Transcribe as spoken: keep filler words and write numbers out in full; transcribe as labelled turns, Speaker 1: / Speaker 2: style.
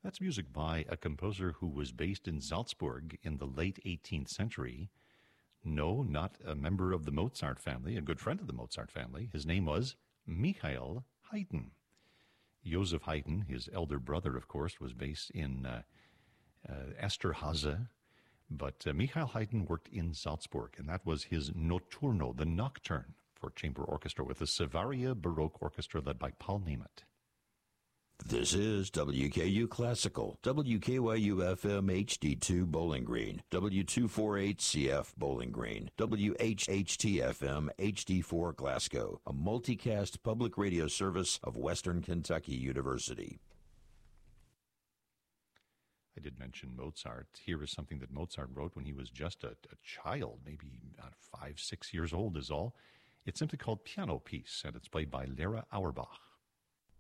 Speaker 1: That's music by a composer who was based in Salzburg in the late eighteenth century. No, not a member of the Mozart family, a good friend of the Mozart family. His name was Michael Haydn. Joseph Haydn, his elder brother, of course, was based in uh, uh, Esterhazy, but uh, Michael Haydn worked in Salzburg, and that was his Notturno, the Nocturne, for chamber orchestra with the Savaria Baroque Orchestra led by Paul Nemeth.
Speaker 2: This is W K U Classical, W K Y U F M H D two Bowling Green, W two forty-eight C F Bowling Green, W H H T F M H D four Glasgow, a multicast public radio service of Western Kentucky University.
Speaker 1: I did mention Mozart. Here is something that Mozart wrote when he was just a, a child, maybe about five, six years old is all. It's simply called Piano Piece, and it's played by Lara Auerbach.